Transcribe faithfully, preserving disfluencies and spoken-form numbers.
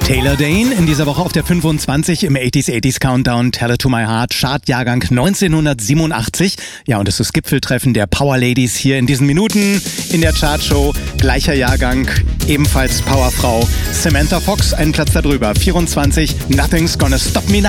Taylor Dayne in dieser Woche auf der fünfundzwanzig im achtziger achtziger Countdown Tell It To My Heart Chartjahrgang neunzehnhundertsiebenundachtzig. Ja, und es ist das Gipfeltreffen der Power Ladies hier in diesen Minuten in der Chartshow. Gleicher Jahrgang, ebenfalls Powerfrau Samantha Fox, einen Platz darüber. vierundzwanzig, Nothing's Gonna Stop Me Now.